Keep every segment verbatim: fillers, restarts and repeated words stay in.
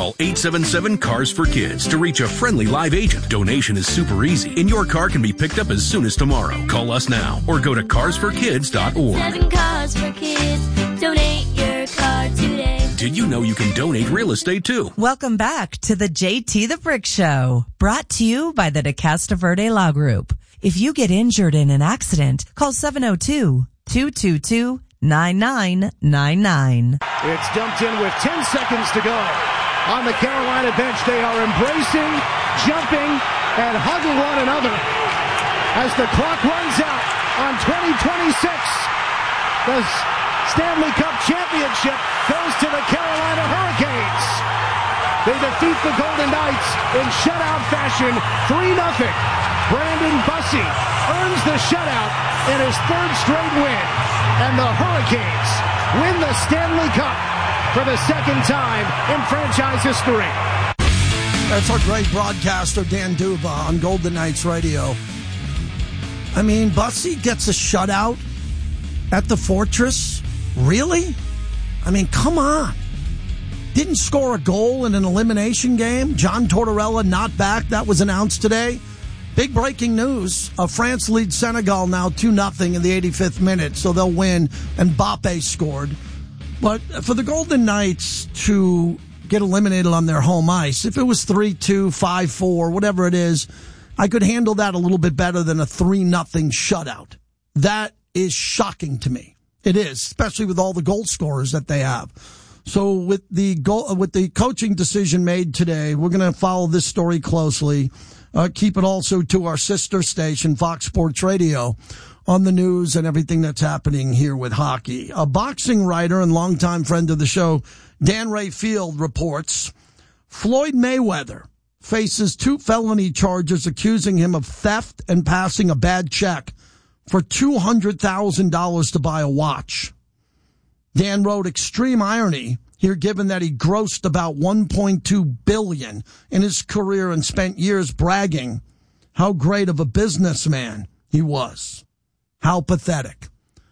Call eight seven seven, C A R S for Kids to reach a friendly live agent. Donation is super easy, and your car can be picked up as soon as tomorrow. Call us now or go to cars for kids dot org. Seven Cars for Kids. Donate your car today. Did you know you can donate real estate too? Welcome back to the J T the Brick Show, brought to you by the DeCasta Verde Law Group. If you get injured in an accident, call seven oh two, two two two, nine nine nine nine. It's dumped in with ten seconds to go. On the Carolina bench, they are embracing, jumping, and hugging one another as the clock runs out on twenty twenty-six. The Stanley Cup championship goes to the Carolina Hurricanes. They defeat the Golden Knights in shutout fashion, three nothing. Brandon Bussi earns the shutout in his third straight win, and the Hurricanes win the Stanley Cup for the second time in franchise history. That's our great broadcaster, Dan Duba, on Golden Knights Radio. I mean, Bussi gets a shutout at the Fortress? Really? I mean, come on. Didn't score a goal in an elimination game. John Tortorella not back. That was announced today. Big breaking news. Uh, France leads Senegal now two nothing in the eighty-fifth minute, so they'll win. And Mbappe scored. But for the Golden Knights to get eliminated on their home ice, if it was three two, five four, whatever it is, I could handle that a little bit better than a three nothing shutout. That is shocking to me. It is, especially with all the goal scorers that they have. So with the goal, with the coaching decision made today, we're going to follow this story closely. Uh, keep it also to our sister station, Fox Sports Radio, on the news and everything that's happening here with hockey. A boxing writer and longtime friend of the show, Dan Ray Field, reports Floyd Mayweather faces two felony charges accusing him of theft and passing a bad check for two hundred thousand dollars to buy a watch. Dan wrote, extreme irony here, given that he grossed about one point two billion dollars in his career and spent years bragging how great of a businessman he was. How pathetic.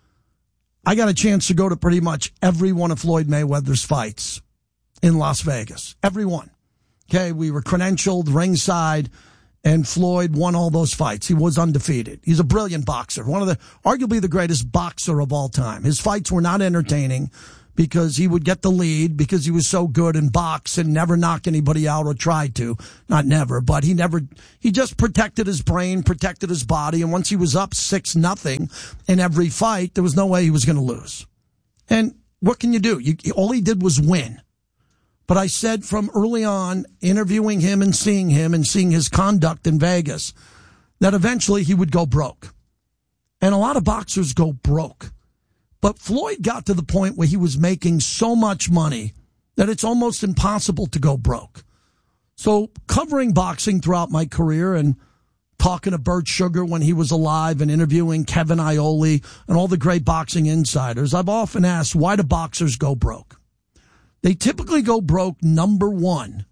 I got a chance to go to pretty much every one of Floyd Mayweather's fights in Las Vegas. Every one. Okay, we were credentialed ringside, and Floyd won all those fights. He was undefeated. He's a brilliant boxer. One of the, arguably the greatest boxer of all time. His fights were not entertaining because he would get the lead because he was so good in box and never knock anybody out or tried to. Not never, but he never, he just protected his brain, protected his body. And once he was up six nothing in every fight, there was no way he was going to lose. And what can you do? You, all he did was win. But I said from early on, interviewing him and seeing him and seeing his conduct in Vegas, that eventually he would go broke. And a lot of boxers go broke. But Floyd got to the point where he was making so much money that it's almost impossible to go broke. So covering boxing throughout my career and talking to Bert Sugar when he was alive and interviewing Kevin Iole and all the great boxing insiders, I've often asked, why do boxers go broke? They typically go broke, number one,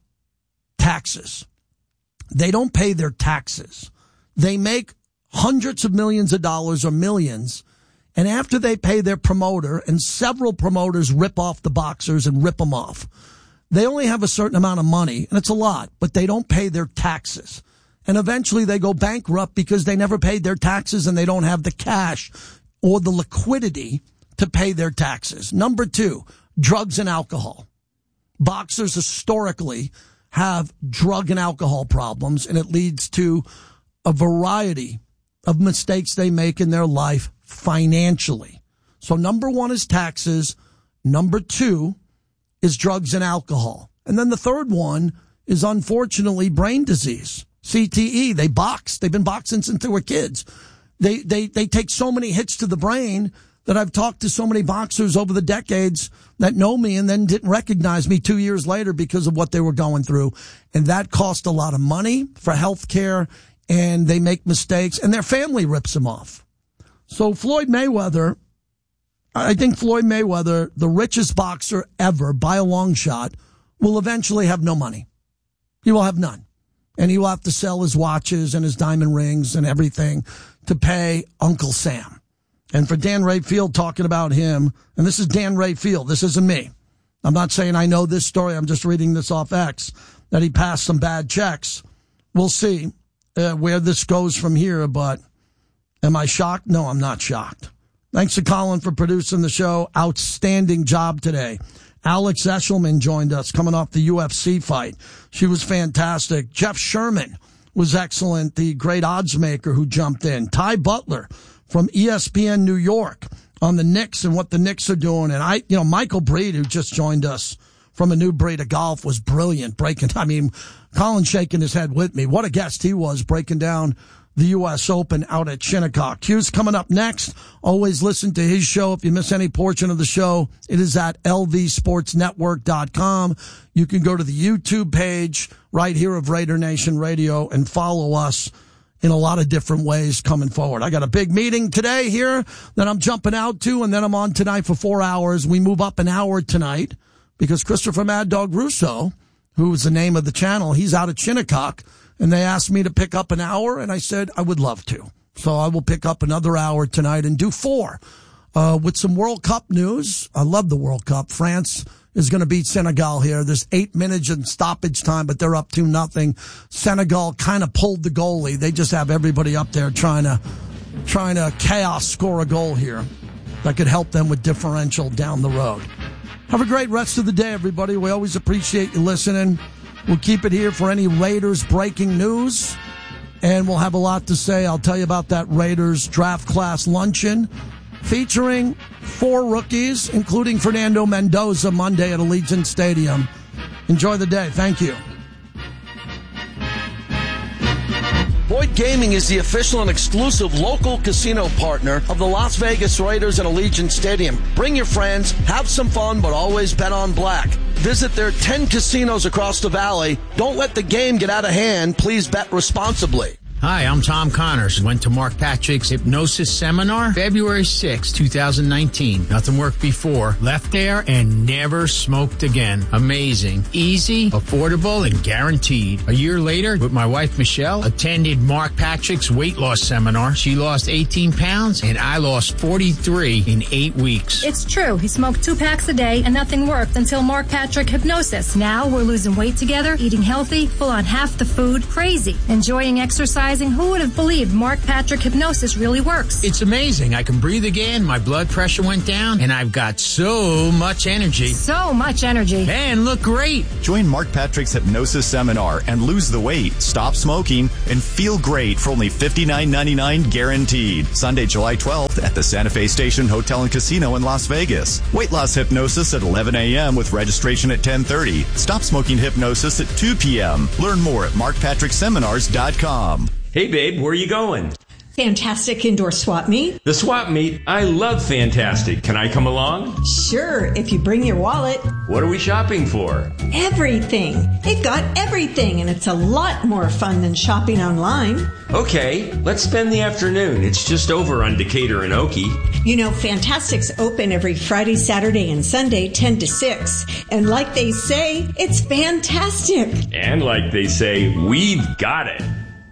taxes. They don't pay their taxes. They make hundreds of millions of dollars or millions, and after they pay their promoter, and several promoters rip off the boxers and rip them off, they only have a certain amount of money, and it's a lot, but they don't pay their taxes. And eventually they go bankrupt because they never paid their taxes and they don't have the cash or the liquidity to pay their taxes. Number two, drugs and alcohol. Boxers historically have drug and alcohol problems, and it leads to a variety of mistakes they make in their life financially. So number one is taxes. Number two is drugs and alcohol. And then the third one is, unfortunately, brain disease, C T E. They box. They've been boxing since they were kids. They, they, they take so many hits to the brain that I've talked to so many boxers over the decades that know me and then didn't recognize me two years later because of what they were going through. And that cost a lot of money for health care, and they make mistakes, and their family rips them off. So Floyd Mayweather, I think Floyd Mayweather, the richest boxer ever by a long shot, will eventually have no money. He will have none. And he will have to sell his watches and his diamond rings and everything to pay Uncle Sam. And for Dan Ray Field talking about him, and this is Dan Ray Field, this isn't me. I'm not saying I know this story. I'm just reading this off X, that he passed some bad checks. We'll see uh, where this goes from here, but am I shocked? No, I'm not shocked. Thanks to Colin for producing the show. Outstanding job today. Alex Eshelman joined us coming off the U F C fight. She was fantastic. Jeff Sherman was excellent, the great odds maker who jumped in. Ty Butler from E S P N New York on the Knicks and what the Knicks are doing. And I, you know, Michael Breed, who just joined us from a new breed of golf, was brilliant breaking. I mean, Colin shaking his head with me. What a guest he was breaking down the U S Open out at Shinnecock. Q's coming up next. Always listen to his show. If you miss any portion of the show, it is at L V sports network dot com. You can go to the YouTube page right here of Raider Nation Radio and follow us in a lot of different ways coming forward. I got a big meeting today here that I'm jumping out to, and then I'm on tonight for four hours. We move up an hour tonight because Christopher Mad Dog Russo, who is the name of the channel, he's out at Shinnecock. And they asked me to pick up an hour, and I said I would love to. So I will pick up another hour tonight and do four uh, with some World Cup news. I love the World Cup. France is going to beat Senegal here. There's eight minutes in stoppage time, but they're up two nothing. Senegal kind of pulled the goalie. They just have everybody up there trying to trying to chaos score a goal here that could help them with differential down the road. Have a great rest of the day, everybody. We always appreciate you listening. We'll keep it here for any Raiders breaking news, and we'll have a lot to say. I'll tell you about that Raiders draft class luncheon featuring four rookies, including Fernando Mendoza, Monday at Allegiant Stadium. Enjoy the day. Thank you. Boyd Gaming is the official and exclusive local casino partner of the Las Vegas Raiders at Allegiant Stadium. Bring your friends, have some fun, but always bet on black. Visit their ten casinos across the valley. Don't let the game get out of hand. Please bet responsibly. Hi, I'm Tom Connors. Went to Mark Patrick's hypnosis seminar February sixth, twenty nineteen. Nothing worked before. Left there and never smoked again. Amazing. Easy, affordable, and guaranteed. A year later, with my wife Michelle, attended Mark Patrick's weight loss seminar. She lost eighteen pounds and I lost forty-three in eight weeks. It's true. He smoked two packs a day and nothing worked until Mark Patrick Hypnosis. Now we're losing weight together, eating healthy, full on half the food, crazy, enjoying exercise. Who would have believed Mark Patrick Hypnosis really works? It's amazing. I can breathe again, my blood pressure went down, and I've got so much energy. So much energy. And look great. Join Mark Patrick's Hypnosis Seminar and lose the weight, stop smoking, and feel great for only fifty-nine ninety-nine guaranteed. Sunday, July twelfth at the Santa Fe Station Hotel and Casino in Las Vegas. Weight loss hypnosis at eleven a.m. with registration at ten thirty. Stop smoking hypnosis at two p.m. Learn more at mark patrick seminars dot com. Hey, babe, where are you going? Fantastic indoor swap meet. The swap meet? I love Fantastic. Can I come along? Sure, if you bring your wallet. What are we shopping for? Everything. They've got everything, and it's a lot more fun than shopping online. Okay, let's spend the afternoon. It's just over on Decatur and Okie. You know, Fantastic's open every Friday, Saturday, and Sunday, ten to six. And like they say, it's fantastic. And like they say, we've got it.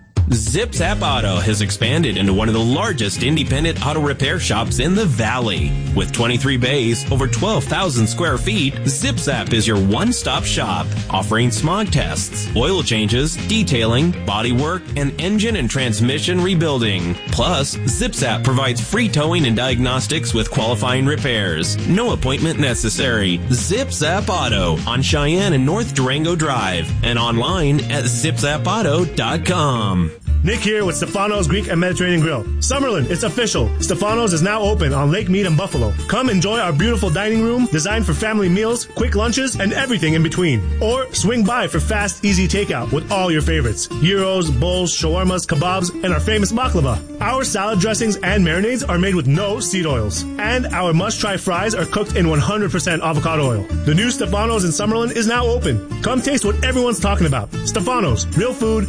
Zip Zap Auto has expanded into one of the largest independent auto repair shops in the valley. With twenty-three bays, over twelve thousand square feet, Zip Zap is your one-stop shop, offering smog tests, oil changes, detailing, body work, and engine and transmission rebuilding. Plus, Zip Zap provides free towing and diagnostics with qualifying repairs. No appointment necessary. Zip Zap Auto on Cheyenne and North Durango Drive and online at zip zap auto dot com. Nick here with Stefano's Greek and Mediterranean Grill. Summerlin, it's official. Stefano's is now open on Lake Mead and Buffalo. Come enjoy our beautiful dining room designed for family meals, quick lunches, and everything in between. Or swing by for fast, easy takeout with all your favorites. Gyros, bowls, shawarmas, kebabs, and our famous baklava. Our salad dressings and marinades are made with no seed oils. And our must-try fries are cooked in one hundred percent avocado oil. The new Stefano's in Summerlin is now open. Come taste what everyone's talking about. Stefano's, real food,